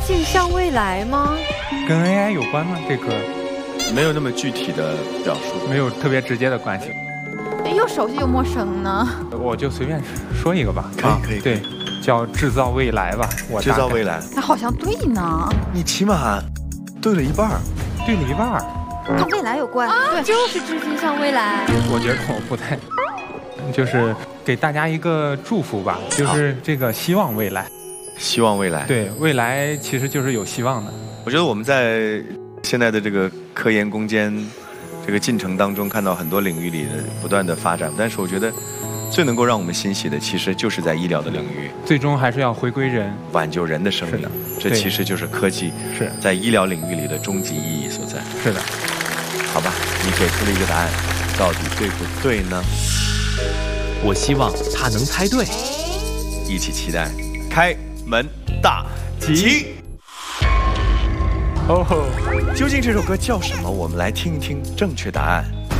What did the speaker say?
镜像未来吗？ 跟 AI 有关吗？这歌没有那么具体的表述， 没有特别直接的关系。 又熟悉又陌生呢。 我就随便说一个吧。 可以， 对，叫制造未来吧。我制造未来， 那好像对呢。 你起码对了一半， 对了一半。 跟未来有关啊，就是致敬像未来。 我觉得我不太，就是给大家一个祝福吧，就是这个希望未来。 希望未来， 对，未来其实就是有希望的。 我觉得我们在现在的这个科研攻坚这个进程当中，看到很多领域里的不断的发展，但是我觉得最能够让我们欣喜的，其实就是在医疗的领域， 最终还是要回归人， 挽救人的生命。这其实就是科技在医疗领域里的终极意义所在。 是的， 好吧，你给出了一个答案，到底对不对呢？ 我希望他能猜对。 一起期待开门大吉。哦，究竟这首歌叫什么？我们来听一听正确答案。